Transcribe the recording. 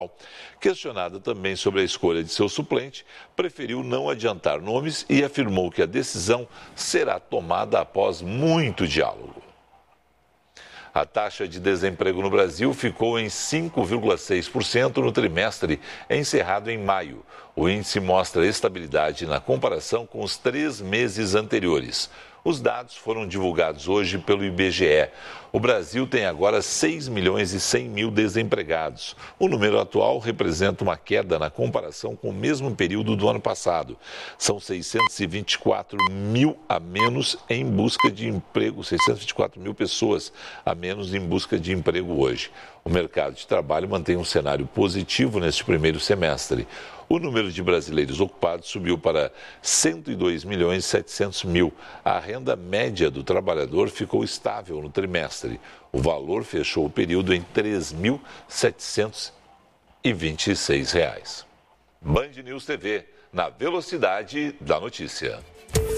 Questionada também sobre a escolha de seu suplente, preferiu não adiantar nomes e afirmou que a decisão será tomada após muito diálogo. A taxa de desemprego no Brasil ficou em 5,6% no trimestre encerrado em maio. O índice mostra estabilidade na comparação com os 3 meses anteriores. Os dados foram divulgados hoje pelo IBGE. O Brasil tem agora 6 milhões e 100 mil desempregados. O número atual representa uma queda na comparação com o mesmo período do ano passado. São 624 mil a menos em busca de emprego, 624 mil pessoas a menos em busca de emprego hoje. O mercado de trabalho mantém um cenário positivo neste primeiro semestre. O número de brasileiros ocupados subiu para 102 milhões e 700 mil. A renda média do trabalhador ficou estável no trimestre. O valor fechou o período em R$ 3.726. Band News TV, na velocidade da notícia.